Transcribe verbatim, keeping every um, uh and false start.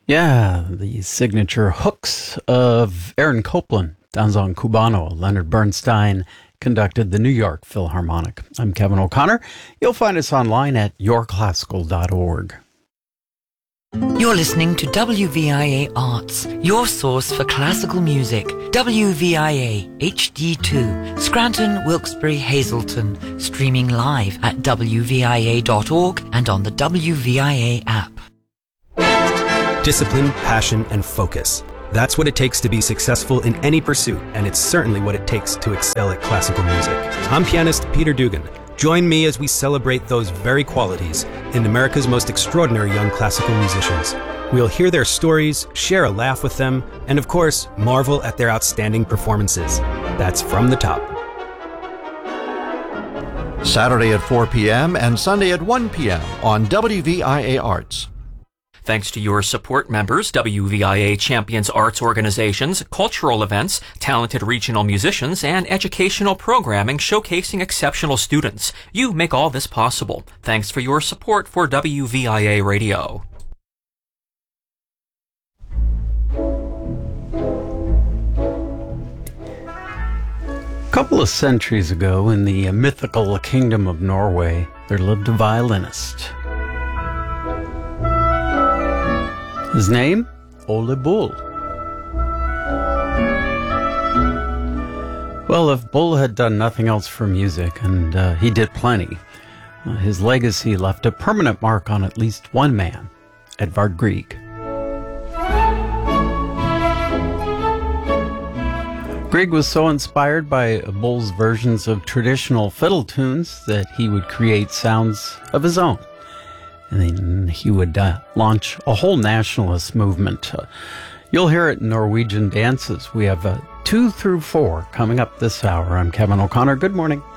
Yeah, the signature hooks of Aaron Copland, Danzon Cubano, Leonard Bernstein conducted the New York Philharmonic. I'm Kevin O'Connor. You'll find us online at your classical dot org. You're listening to W V I A Arts, your source for classical music. W V I A H D two, Scranton, Wilkes-Barre, Hazleton, streaming live at W V I A dot org and on the W V I A app. Discipline, passion, and focus. That's what it takes to be successful in any pursuit, and it's certainly what it takes to excel at classical music. I'm pianist Peter Dugan. Join me as we celebrate those very qualities in America's most extraordinary young classical musicians. We'll hear their stories, share a laugh with them, and of course, marvel at their outstanding performances. That's From the Top. Saturday at four p.m. and Sunday at one p.m. on W V I A Arts. Thanks to your support members, W V I A champions arts organizations, cultural events, talented regional musicians, and educational programming showcasing exceptional students. You make all this possible. Thanks for your support for W V I A Radio. A couple of centuries ago, in the mythical kingdom of Norway, there lived a violinist. His name? Ole Bull. Well, if Bull had done nothing else for music, and uh, he did plenty, uh, his legacy left a permanent mark on at least one man, Edvard Grieg. Grieg was so inspired by Bull's versions of traditional fiddle tunes that he would create sounds of his own. And then he would uh, launch a whole nationalist movement. Uh, you'll hear it in Norwegian dances. We have uh, two through four coming up this hour. I'm Kevin O'Connor. Good morning.